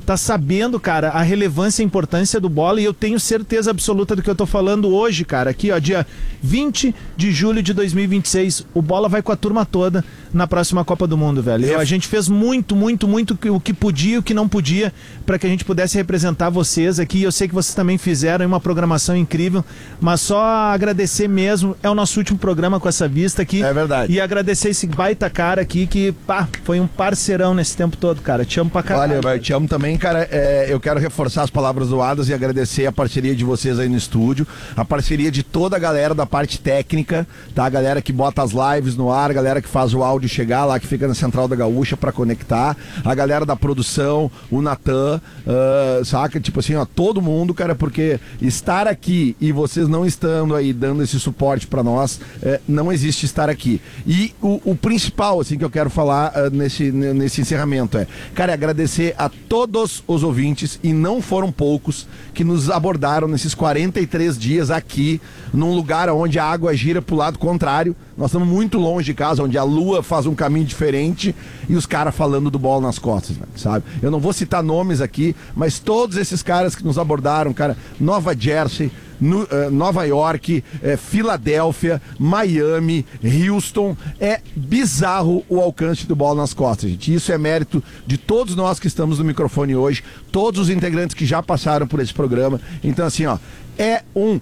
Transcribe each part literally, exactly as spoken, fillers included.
tá sabendo, cara, a relevância e a importância do bola, e eu tenho certeza absoluta do que eu tô falando hoje, cara. Aqui, ó, dia vinte de julho de dois mil e vinte e seis, o Bola vai com a turma toda na próxima Copa do Mundo, velho. Eu, a gente fez muito, muito, muito o que podia e o que não podia para que a gente pudesse representar vocês aqui. Eu sei que vocês também fizeram uma programação incrível, mas só agradecer mesmo. É o nosso último programa com essa vista aqui. É verdade. E agradecer esse baita cara aqui que, pá, foi um parceirão nesse tempo todo, cara. Te amo pra caralho. Olha, eu te amo também, cara. É, eu quero reforçar as palavras do Adas e agradecer a parceria de vocês aí no estúdio, a parceria de toda a galera da parte técnica, tá? A galera que bota as lives no ar, a galera que faz o áudio chegar lá, que fica na Central da Gaúcha pra conectar, a galera da produção, o Natan, uh, saca? Tipo assim, ó, todo mundo, cara, porque estar aqui e vocês não estando aí dando esse suporte pra nós, é, não existe estar aqui. E o, o principal, assim, que eu quero falar uh, nesse, nesse encerramento é, cara, agradecer a todos os ouvintes, e não foram poucos, que nos abordaram nesses quarenta e três dias aqui, num lugar onde a água gira pro lado contrário. Nós estamos muito longe de casa, onde a lua faz um caminho diferente, e os caras falando do Bola nas Costas, sabe? Eu não vou citar nomes aqui, mas todos esses caras que nos abordaram, cara, Nova Jersey, no, uh, Nova York, uh, Filadélfia, Miami, Houston, é bizarro o alcance do Bola nas Costas, gente. Isso é mérito de todos nós que estamos no microfone hoje, todos os integrantes que já passaram por esse programa. Então, assim, ó, é um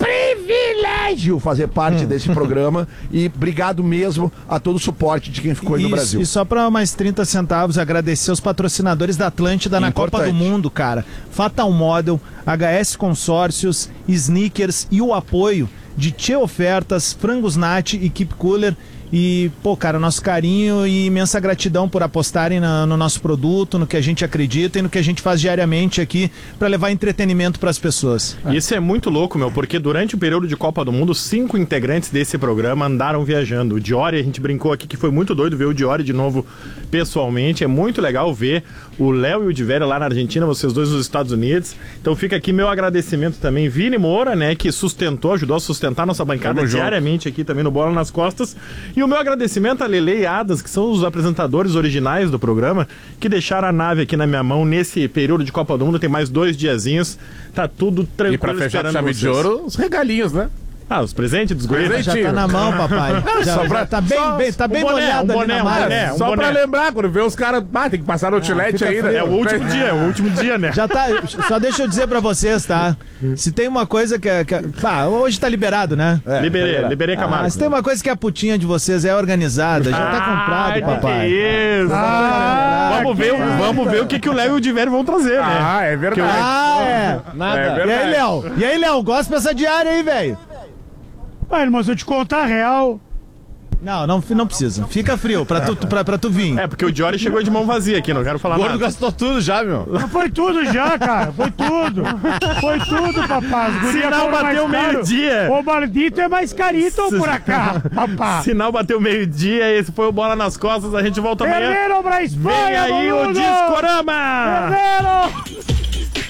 privilégio fazer parte hum. desse programa, e obrigado mesmo a todo o suporte de quem ficou aí no Brasil. E só para mais trinta centavos, agradecer os patrocinadores da Atlântida na Importante. Copa do Mundo, cara. Fatal Model, H S Consórcios, Sneakers e o apoio de Tchê Ofertas, Frangos Nat e Keep Cooler. E, pô, cara, nosso carinho e imensa gratidão por apostarem na, no nosso produto, no que a gente acredita e no que a gente faz diariamente aqui para levar entretenimento para as pessoas. Isso é muito louco, meu, porque durante o período de Copa do Mundo, cinco integrantes desse programa andaram viajando. O Diori, a gente brincou aqui que foi muito doido ver o Diori de novo pessoalmente. É muito legal ver o Léo e o Divério lá na Argentina, vocês dois nos Estados Unidos. Então fica aqui meu agradecimento também. Vini Moura, né, que sustentou, ajudou a sustentar nossa bancada Vamos diariamente junto. Aqui também no Bola nas Costas. E o meu agradecimento a Lele e Adas, que são os apresentadores originais do programa, que deixaram a nave aqui na minha mão nesse período de Copa do Mundo. Tem mais dois diazinhos, tá tudo tranquilo. E pra fechar a chave de ouro, os regalinhos, né? Ah, os presentes dos guris. Já tá na mão, papai. Já, Só pra, já tá bem, só, bem, tá bem um boné, molhado um boné, ali na um malha. boné, um Só boné. pra lembrar, quando vê os caras, ah, tem que passar no outlet ah, aí, né? É o último dia, é o último dia, né? Já tá, só deixa eu dizer pra vocês, tá? Se tem uma coisa que é... Que é pá, hoje tá liberado, né? É, liberei, liberei Camargo. Ah, se tem uma coisa que a putinha de vocês é organizada, já tá comprado, Ai, papai. Que isso. Ah, vamos ver, que vamos ver o que, que o Léo e o Divério vão trazer, né? Ah, é verdade. Ah, é. Nada. É E verdade. aí, Léo? E aí, Léo? Gosta dessa diária aí, velho? Ah, irmão, se eu te contar a real... Não, não, não precisa. Fica frio pra tu, pra, pra tu vir. É, porque o Diori chegou de mão vazia aqui, não quero falar O gordo nada. gastou tudo já, meu. Foi tudo já, cara. Foi tudo. Foi tudo, papá. As gurias Sinal foram mais bateu caro. meio-dia. O maldito é mais carito por cá, papá. Sinal bateu meio-dia, esse foi o Bola nas Costas, a gente volta amanhã. Perderam pra Espanha, Vem aí boludo. o Discorama! Perderam!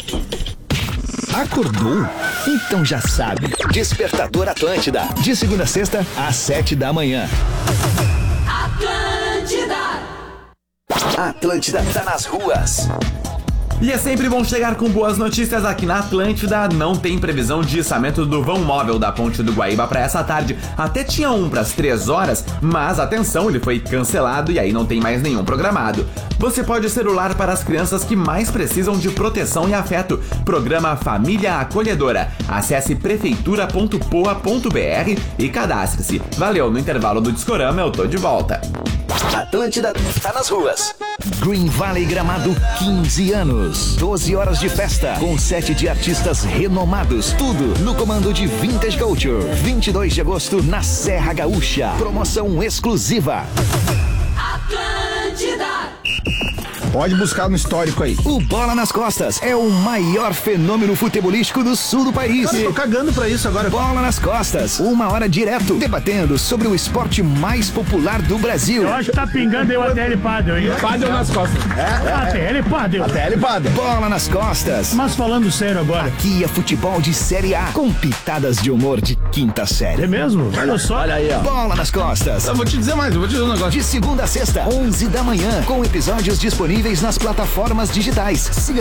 Acordou? Então já sabe. Despertador Atlântida. De segunda a sexta, às sete da manhã. Atlântida! Atlântida tá nas ruas. E é sempre bom chegar com boas notícias aqui na Atlântida. Não tem previsão de içamento do vão móvel da Ponte do Guaíba para essa tarde. Até tinha um para as três horas, mas atenção, ele foi cancelado e aí não tem mais nenhum programado. Você pode ser o lar para as crianças que mais precisam de proteção e afeto. Programa Família Acolhedora. Acesse prefeitura ponto poa ponto br e cadastre-se. Valeu, no intervalo do Discorama eu tô de volta. Atlântida tá nas ruas. Green Valley Gramado, quinze anos. doze horas de festa, com sete de artistas renomados. Tudo no comando de Vintage Culture. vinte e dois de agosto, na Serra Gaúcha. Promoção exclusiva. Atlântida! Pode buscar no histórico aí. O Bola nas Costas é o maior fenômeno futebolístico do sul do país. Eu tô cagando pra isso agora. Bola nas Costas, uma hora direto, debatendo sobre o esporte mais popular do Brasil. Eu acho que tá pingando aí o A T L Padel, hein? Padel nas costas. É? A T L Padel. Até ele padre. Bola nas Costas. Mas falando sério agora. Aqui é futebol de Série A, com pitadas de humor de quinta série. É mesmo? Olha só. Olha aí, ó. Bola nas Costas. Eu vou te dizer mais, eu vou te dizer um negócio. De segunda a sexta, onze da manhã, com episódios disponíveis nas plataformas digitais. Siga